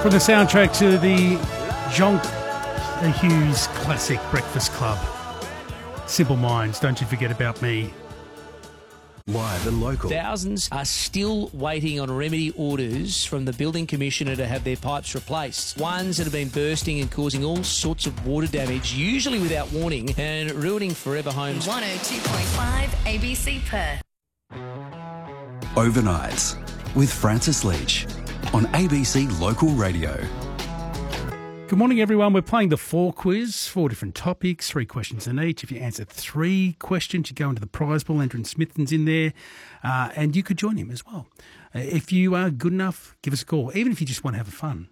From the soundtrack to the John Hughes classic Breakfast Club. Simple Minds, Don't You Forget About Me. Live and local. Thousands are still waiting on remedy orders from the Building Commissioner to have their pipes replaced. Ones that have been bursting and causing all sorts of water damage, usually without warning, and ruining forever homes. 102.5 ABC Perth. Overnights with Francis Leach on ABC Local Radio. Good morning, everyone. We're playing the 4 quiz, 4 different topics, 3 questions in each. If you answer 3 questions, you go into the prize pool. Andrew Smithson's in there, and you could join him as well. If you are good enough, give us a call. Even if you just want to have fun,